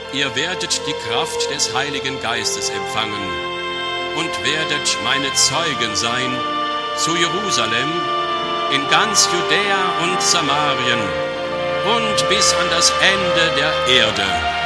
ihr werdet die Kraft des Heiligen Geistes empfangen und werdet meine Zeugen sein zu Jerusalem, in ganz Judäa und Samarien und bis an das Ende der Erde.